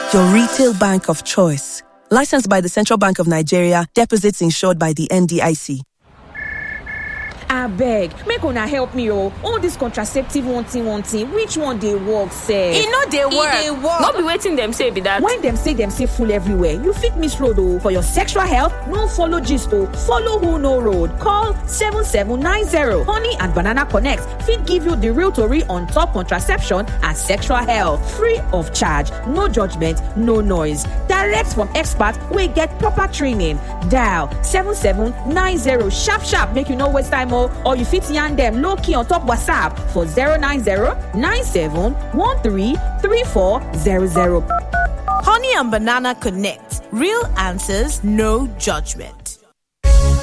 Your retail bank of choice. Licensed by the Central Bank of Nigeria, deposits insured by the NDIC. Abeg, make una help me all this contraceptive one thing, which one dey work sef? E no dey work. No be wetin dem say be that. When dem say full everywhere, you fit miss road o. For your sexual health, no follow gist o. Follow who know road. Call 7790. Honey and Banana Connect fit give you the real tori on top contraception and sexual health. Free of charge, no judgment, no noise. Direct from experts wey get proper training. Dial 7790 sharp make you no waste time o. Or you fit yarn them low key on top WhatsApp for 090-9713-3400. Honey and Banana Connect. Real answers, no judgment.